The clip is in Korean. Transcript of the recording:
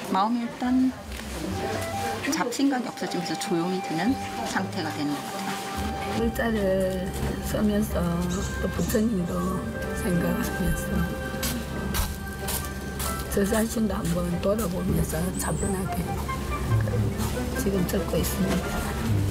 마음이 일단 잡생각이 없어지면서 조용히 드는 상태가 되는 것 같아요. 글자를 쓰면서 또 부처님도 생각하면서 저 자신도 한번 돌아보면서 차분하게 지금 적고 있습니다.